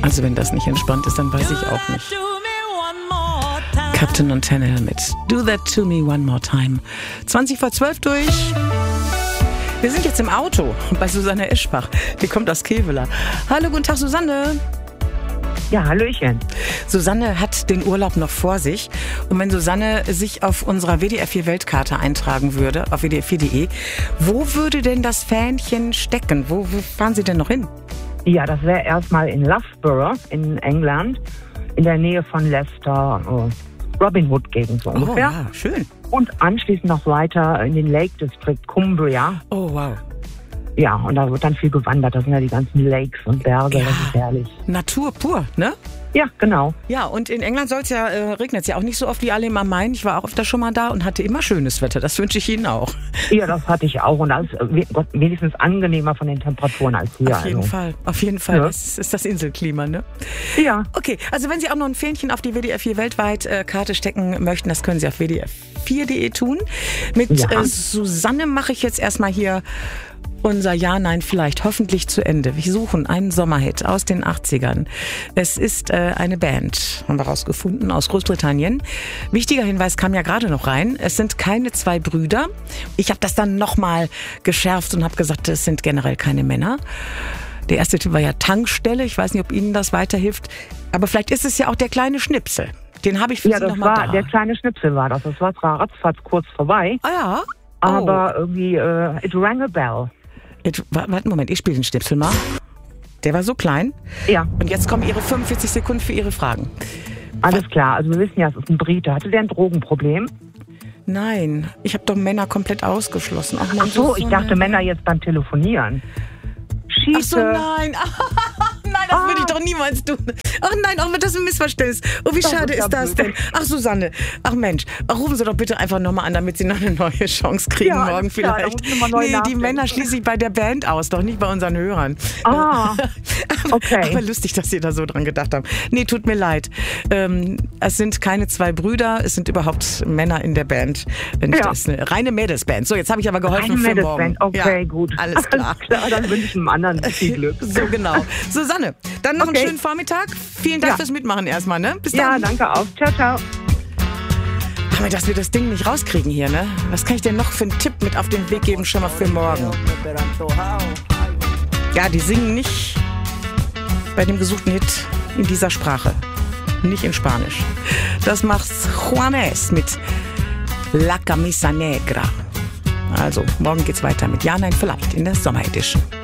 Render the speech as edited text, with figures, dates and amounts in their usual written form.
Also wenn das nicht entspannt ist, dann weiß ich auch nicht. Captain Montana mit Do That To Me One More Time. 11:20 durch. Wir sind jetzt im Auto bei Susanne Eschbach. Die kommt aus Kevela. Hallo, guten Tag, Susanne. Ja, hallöchen. Susanne hat den Urlaub noch vor sich. Und wenn Susanne sich auf unserer WDR 4 Weltkarte eintragen würde, auf wdr4.de, wo würde denn das Fähnchen stecken? Wo fahren Sie denn noch hin? Ja, das wäre erstmal in Loughborough in England, in der Nähe von Leicester, Robin Hood-Gegend so ungefähr. Oh, ja, schön. Und anschließend noch weiter in den Lake District Cumbria. Oh, wow. Ja, und da wird dann viel gewandert. Das sind ja die ganzen Lakes und Berge, das ist herrlich. Natur pur, ne? Ja, genau. Ja, und in England regnet es ja auch nicht so oft, wie alle immer meinen. Ich war auch öfter schon mal da und hatte immer schönes Wetter. Das wünsche ich Ihnen auch. Ja, das hatte ich auch. Und das ist wenigstens angenehmer von den Temperaturen als hier. Auf jeden Fall. Ja. Das ist das Inselklima, ne? Ja. Okay, also wenn Sie auch noch ein Fähnchen auf die WDR 4 Weltweit-Karte stecken möchten, das können Sie auf wdr4.de tun. Mit Susanne mache ich jetzt erstmal hier unser Ja, Nein, vielleicht hoffentlich zu Ende. Wir suchen einen Sommerhit aus den 80ern. Es ist eine Band, haben wir rausgefunden, aus Großbritannien. Wichtiger Hinweis kam ja gerade noch rein. Es sind keine zwei Brüder. Ich habe das dann nochmal geschärft und habe gesagt, es sind generell keine Männer. Der erste Tipp war ja Tankstelle. Ich weiß nicht, ob Ihnen das weiterhilft. Aber vielleicht ist es ja auch der kleine Schnipsel. Den habe ich für Sie nochmal da. Ja, der kleine Schnipsel war das. Das war zwar ratzfatz kurz vorbei. Ah ja? Aber irgendwie, it rang a bell. Warte, Moment, ich spiele den Schnipsel mal. Der war so klein. Ja. Und jetzt kommen Ihre 45 Sekunden für Ihre Fragen. Alles klar, also wir wissen ja, es ist ein Brite. Hatte der ein Drogenproblem? Nein, ich habe doch Männer komplett ausgeschlossen. Ach so, ich dachte Männer jetzt beim Telefonieren. Ach so, nein. Nein, das würde ich doch niemals tun. Ach nein, auch das ist ein Missverständnis. Oh, wie schade ist das denn? Ach, Susanne. Ach Mensch, rufen Sie doch bitte einfach nochmal an, damit Sie noch eine neue Chance kriegen morgen vielleicht. Nee, die Männer schließe ich bei der Band aus, doch nicht bei unseren Hörern. Okay. Aber lustig, dass Sie da so dran gedacht haben. Nee, tut mir leid. Es sind keine zwei Brüder, es sind überhaupt Männer in der Band. Das ist eine reine Mädelsband. So, jetzt habe ich aber geholfen für morgen. Okay, gut. Alles klar. Alles klar, dann wünsche ich einem anderen viel Glück. So, genau. Susanne, dann noch einen schönen Vormittag. Vielen Dank fürs Mitmachen erstmal, ne? Bis dann. Ja, danke auch. Ciao, ciao. Aber dass wir das Ding nicht rauskriegen hier, ne? Was kann ich denn noch für einen Tipp mit auf den Weg geben, schon mal für morgen? Ja, die singen nicht bei dem gesuchten Hit in dieser Sprache. Nicht in Spanisch. Das macht Juanes mit La Camisa Negra. Also, morgen geht's weiter mit Ja, Nein, vielleicht in der Sommeredition.